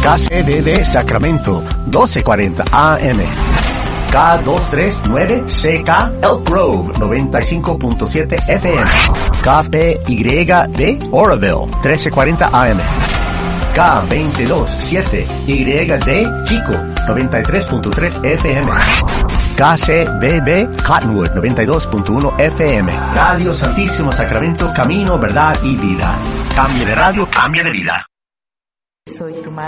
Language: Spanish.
KCDD Sacramento, 1240 AM. K239CK Elk Grove, 95.7 FM. KPYD Oroville, 1340 AM. K227YD Chico, 93.3 FM. KCBB Cottonwood, 92.1 FM. Radio Santísimo Sacramento, camino, verdad y vida. Cambia de radio, cambia de vida. Soy tu madre.